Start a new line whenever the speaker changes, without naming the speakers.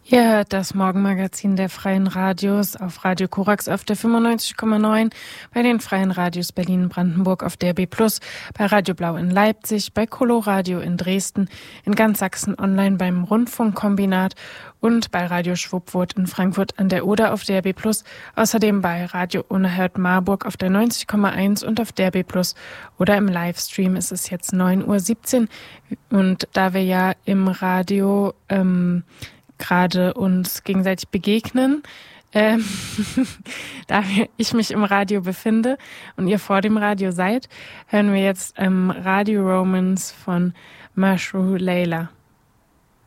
Ihr hört das Morgenmagazin der Freien Radios auf Radio Korax auf der 95,9, bei den Freien Radios Berlin-Brandenburg auf DRB+, bei Radio Blau in Leipzig, bei Coloradio in Dresden, in ganz Sachsen online beim Rundfunkkombinat und bei Radio Schwuppwurth in Frankfurt an der Oder auf DRB+, außerdem bei Radio Unerhört Marburg auf der 90,1 und auf DRB+, oder im Livestream ist es jetzt 9:17 Uhr und da wir ja im Radio gerade uns gegenseitig begegnen, da ich mich im Radio befinde und ihr vor dem Radio seid, hören wir jetzt Radio Romance von Mashrou Leila.